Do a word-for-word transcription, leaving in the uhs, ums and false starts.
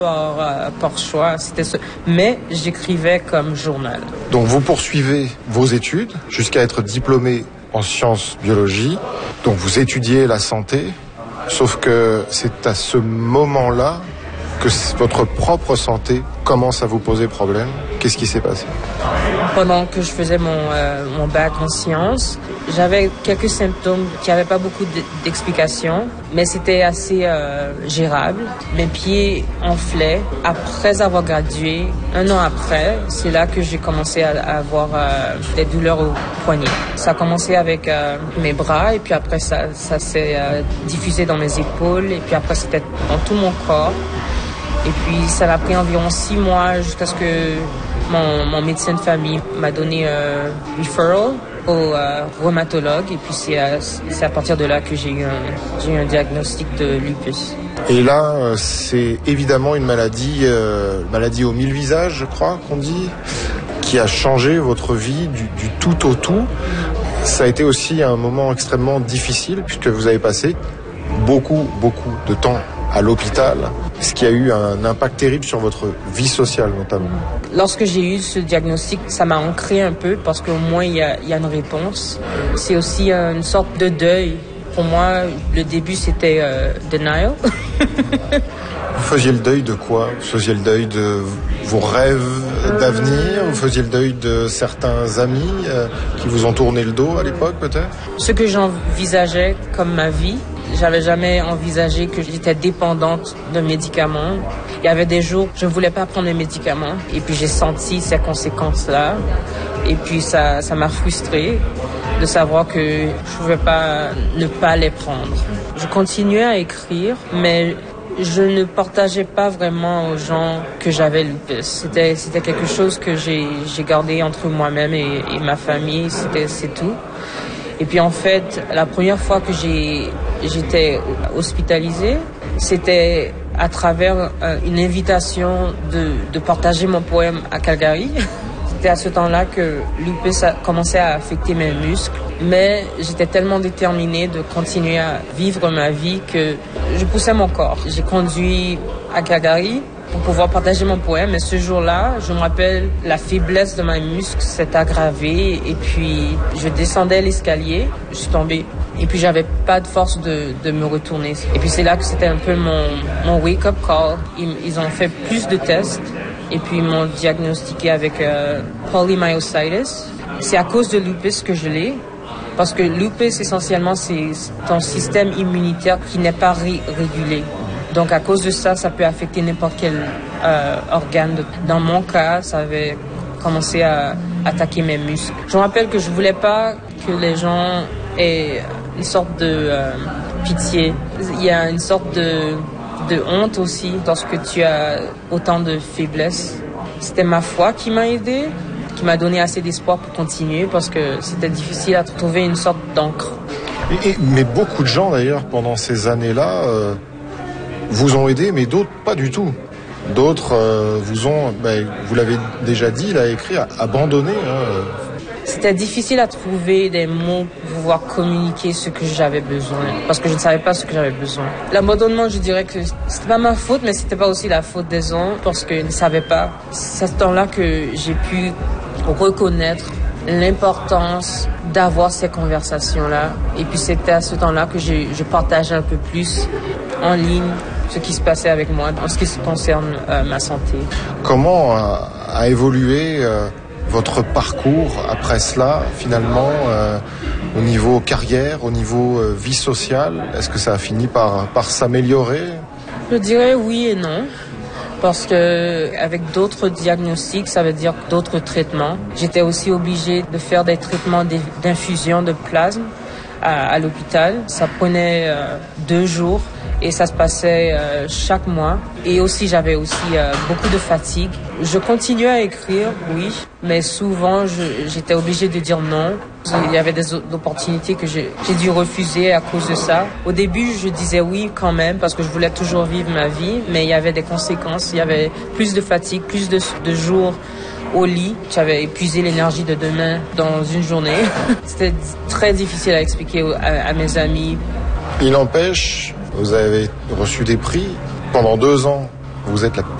Par, euh, par choix, c'était ce... mais j'écrivais comme journal. Donc vous poursuivez vos études jusqu'à être diplômé en sciences biologie. Donc vous étudiez la santé, sauf que c'est à ce moment-là que votre propre santé commence à vous poser problème. Qu'est-ce qui s'est passé? Pendant que je faisais mon, euh, mon bac en sciences, j'avais quelques symptômes qui n'avaient pas beaucoup d'explications, mais c'était assez euh, gérable. Mes pieds enflaient. Après avoir gradué, un an après, c'est là que j'ai commencé à, à avoir euh, des douleurs au poignet. Ça a commencé avec euh, mes bras, et puis après ça, ça s'est euh, diffusé dans mes épaules, et puis après c'était dans tout mon corps. Et puis ça m'a pris environ six mois jusqu'à ce que mon, mon médecin de famille m'a donné un referral au euh, rhumatologue. Et puis c'est à, c'est à partir de là que j'ai eu, un, j'ai eu un diagnostic de lupus. Et là, c'est évidemment une maladie, euh, maladie aux mille visages, je crois qu'on dit, qui a changé votre vie du, du tout au tout. Ça a été aussi un moment extrêmement difficile puisque vous avez passé beaucoup, beaucoup de temps à l'hôpital, ce qui a eu un impact terrible sur votre vie sociale notamment. Lorsque j'ai eu ce diagnostic, ça m'a ancré un peu parce qu'au moins il y a, il y a une réponse. C'est aussi une sorte de deuil. Pour moi, le début c'était euh, denial. Vous faisiez le deuil de quoi? Vous faisiez le deuil de vos rêves d'avenir? Vous faisiez le deuil de certains amis euh, qui vous ont tourné le dos à l'époque peut-être? Ce que j'envisageais comme ma vie, j'avais jamais envisagé que j'étais dépendante de médicaments. Il y avait des jours, je ne voulais pas prendre les médicaments. Et puis j'ai senti ces conséquences-là. Et puis ça, ça m'a frustrée de savoir que je ne pouvais pas ne pas les prendre. Je continuais à écrire, mais je ne partageais pas vraiment aux gens que j'avais lupus. C'était, c'était quelque chose que j'ai, j'ai gardé entre moi-même et, et ma famille. C'était, c'est tout. Et puis en fait, la première fois que j'ai, j'étais hospitalisée, c'était à travers une invitation de, de partager mon poème à Calgary. C'était à ce temps-là que lupus a commencé à affecter mes muscles. Mais j'étais tellement déterminée de continuer à vivre ma vie que je poussais mon corps. J'ai conduit à Calgary pour pouvoir partager mon poème. Et ce jour-là, je me rappelle, la faiblesse de mes muscles s'est aggravée. Et puis, je descendais l'escalier, je suis tombée. Et puis, j'avais pas de force de, de me retourner. Et puis, c'est là que c'était un peu mon, mon wake-up call. Ils, ils ont fait plus de tests. Et puis, ils m'ont diagnostiqué avec euh, polymyositis. C'est à cause de lupus que je l'ai. Parce que lupus, essentiellement, c'est ton système immunitaire qui n'est pas ré- régulé. Donc, à cause de ça, ça peut affecter n'importe quel euh, organe. Dans mon cas, ça avait commencé à attaquer mes muscles. Je me rappelle que je voulais pas que les gens aient une sorte de euh, pitié. Il y a une sorte de, de honte aussi lorsque tu as autant de faiblesse. C'était ma foi qui m'a aidée, qui m'a donné assez d'espoir pour continuer parce que c'était difficile à trouver une sorte d'encre. Et, et, mais beaucoup de gens, d'ailleurs, pendant ces années-là, euh, vous ont aidé, mais d'autres pas du tout. D'autres euh, vous ont, ben, vous l'avez déjà dit, là, écrit, abandonné. Hein. C'était difficile à trouver des mots pour pouvoir communiquer ce que j'avais besoin, parce que je ne savais pas ce que j'avais besoin. L'abandonnement, je dirais que c'était pas ma faute, mais c'était pas aussi la faute des autres, parce qu'ils ne savaient pas. C'est à ce temps-là que j'ai pu reconnaître l'importance d'avoir ces conversations-là. Et puis c'était à ce temps-là que je, je partageais un peu plus en ligne ce qui se passait avec moi en ce qui concerne euh, ma santé. Comment a, a évolué euh, votre parcours après cela, finalement, euh, au niveau carrière, au niveau euh, vie sociale? Est-ce que ça a fini par, par s'améliorer? Je dirais oui et non. Parce que avec d'autres diagnostics, ça veut dire d'autres traitements. J'étais aussi obligée de faire des traitements d'infusion de plasme à, à l'hôpital. Ça prenait euh, deux jours et ça se passait euh, chaque mois. Et aussi, j'avais aussi euh, beaucoup de fatigue. Je continuais à écrire, oui, mais souvent, je, j'étais obligée de dire non. Il y avait des opportunités que j'ai, j'ai dû refuser à cause de ça. Au début, je disais oui quand même parce que je voulais toujours vivre ma vie, mais il y avait des conséquences. Il y avait plus de fatigue, plus de, de jours au lit. J'avais épuisé l'énergie de demain dans une journée. C'était très difficile à expliquer à, à mes amis. Il n'empêche, vous avez reçu des prix pendant deux ans. Vous êtes la